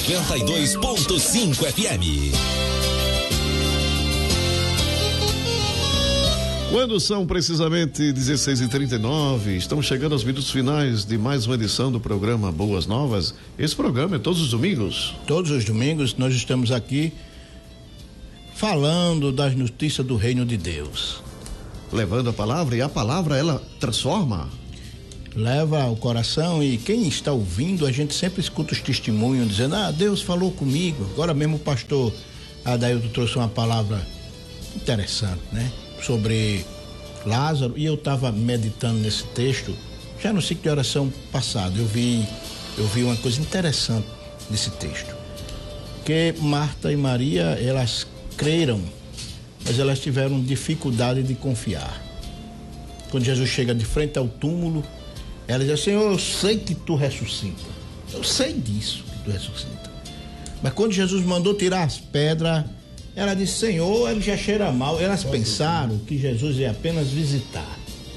92.5 FM. Quando são precisamente 16h39, estamos chegando aos minutos finais de mais uma edição do programa Boas Novas. Esse programa é todos os domingos? Todos os domingos nós estamos aqui falando das notícias do Reino de Deus. Levando a palavra, e a palavra ela transforma. Leva ao coração, e quem está ouvindo, a gente sempre escuta os testemunhos dizendo: Deus falou comigo. Agora mesmo o pastor Adaildo trouxe uma palavra interessante, né? Sobre Lázaro, e eu estava meditando nesse texto, já no ciclo de oração passado, eu vi uma coisa interessante nesse texto, que Marta e Maria, elas creram, mas elas tiveram dificuldade de confiar. Quando Jesus chega de frente ao túmulo, ela diz: Senhor, eu sei que tu ressuscita, eu sei disso que tu ressuscita, mas quando Jesus mandou tirar as pedras, ela disse: Senhor, ele já cheira mal. Elas pensaram que Jesus ia apenas visitar.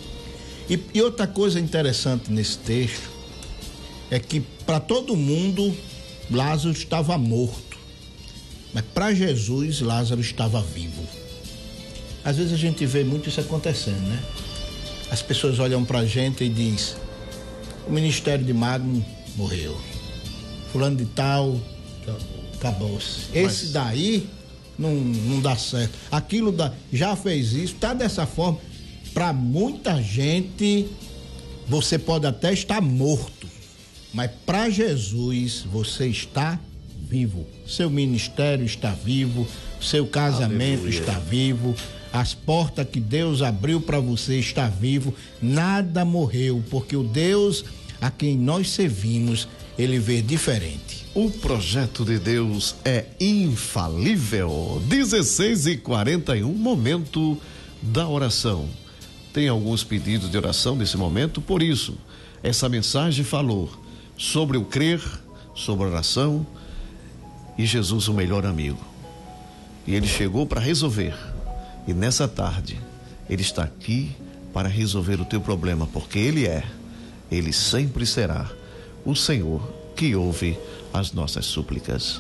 E outra coisa interessante nesse texto é que para todo mundo Lázaro estava morto, mas para Jesus Lázaro estava vivo. Às vezes a gente vê muito isso acontecendo, né? As pessoas olham para a gente e diz: o ministério de Magno morreu, fulano de tal acabou-se, esse daí não dá certo, aquilo já fez isso, tá dessa forma. Para muita gente você pode até estar morto, mas para Jesus você está vivo, seu ministério está vivo, seu casamento Aleluia. Está vivo, as portas que Deus abriu para você está vivo, nada morreu, porque o Deus a quem nós servimos, ele vê diferente. O projeto de Deus é infalível. 16h41, momento da oração. Tem alguns pedidos de oração nesse momento, por isso, essa mensagem falou sobre o crer, sobre a oração, e Jesus, o melhor amigo. E ele chegou para resolver. E nessa tarde, ele está aqui para resolver o teu problema, porque ele sempre será o Senhor que ouve as nossas súplicas.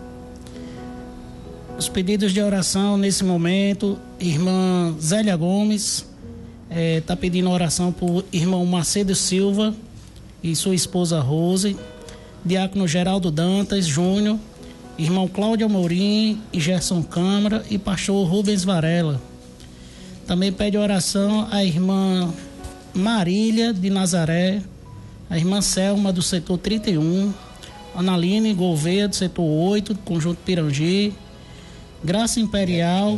Os pedidos de oração nesse momento: irmã Zélia Gomes está pedindo oração por irmão Macedo Silva e sua esposa Rose, diácono Geraldo Dantas Júnior, irmão Cláudio Amorim e Gerson Câmara e pastor Rubens Varela. Também pede oração a irmã Marília de Nazaré, a irmã Selma do setor 31, Analine Gouveia do setor 8, do Conjunto Pirangi, Graça Imperial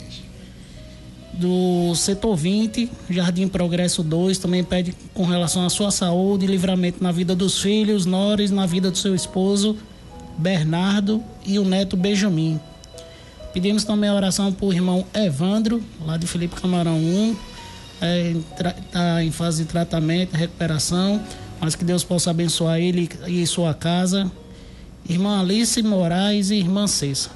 do setor 20, Jardim Progresso 2, também pede com relação à sua saúde e livramento na vida dos filhos, Nores, na vida do seu esposo Bernardo e o neto Benjamin. Pedimos também a oração por irmão Evandro, lá de Felipe Camarão 1, está em fase de tratamento, recuperação, mas que Deus possa abençoar ele e sua casa. Irmã Alice Moraes e irmã Cessa.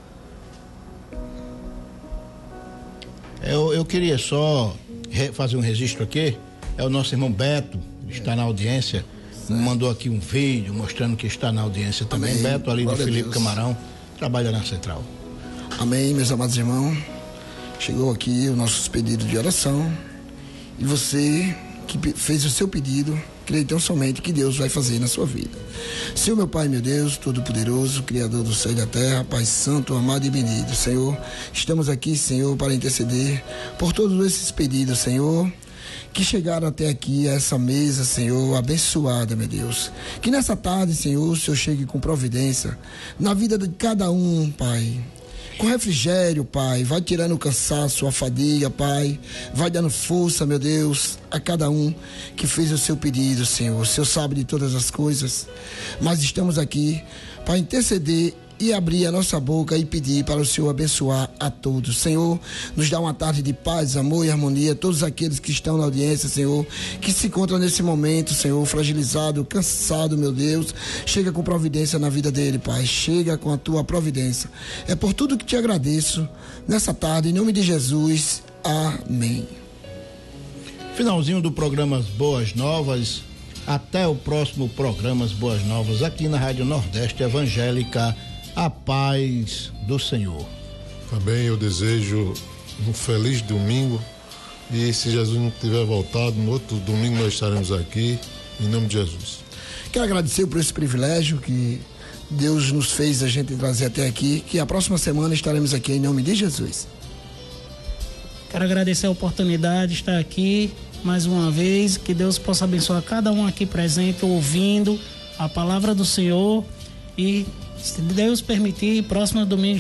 Eu queria só fazer um registro aqui. É o nosso irmão Beto, está na audiência, mandou aqui um vídeo mostrando que está na audiência também. Amém. Beto, ali de Felipe Camarão, trabalha na Central. Amém, meus amados irmãos. Chegou aqui o nosso pedido de oração, e você que fez o seu pedido, creio tão somente que Deus vai fazer na sua vida. Senhor, meu Pai, meu Deus, Todo-Poderoso, Criador do céu e da terra, Pai Santo, amado e bendito, Senhor, estamos aqui, Senhor, para interceder por todos esses pedidos, Senhor, que chegaram até aqui, a essa mesa, Senhor, abençoada, meu Deus. Que nessa tarde, Senhor, o Senhor chegue com providência na vida de cada um, Pai. Com refrigério, Pai, vai tirando o cansaço, a fadiga, Pai, vai dando força, meu Deus, a cada um que fez o seu pedido, Senhor. O Senhor sabe de todas as coisas, mas estamos aqui para interceder e abrir a nossa boca e pedir para o Senhor abençoar a todos. Senhor, nos dá uma tarde de paz, amor e harmonia, todos aqueles que estão na audiência, Senhor, que se encontram nesse momento, Senhor, fragilizado, cansado, meu Deus, chega com providência na vida dele, Pai, chega com a tua providência. É por tudo que te agradeço nessa tarde, em nome de Jesus, amém. Finalzinho do programa Boas Novas, Até o próximo programa As Boas Novas, aqui na Rádio Nordeste Evangélica. A paz do Senhor. Também eu desejo um feliz domingo, e se Jesus não tiver voltado, no outro domingo nós estaremos aqui, em nome de Jesus. Quero agradecer por esse privilégio que Deus nos fez a gente trazer até aqui, que a próxima semana estaremos aqui em nome de Jesus. Quero agradecer a oportunidade de estar aqui mais uma vez, que Deus possa abençoar cada um aqui presente, ouvindo a palavra do Senhor, e se Deus permitir, próximo domingo